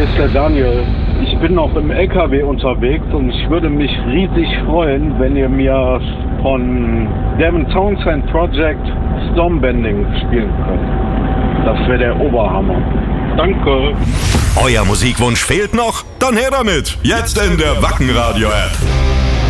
Hier ist der Daniel. Ich bin noch im LKW unterwegs und ich würde mich riesig freuen, wenn ihr mir von Devin Townsend Project Stormbending spielen könnt. Das wäre der Oberhammer. Danke. Euer Musikwunsch fehlt noch? Dann her damit. Jetzt in der Wacken Radio App.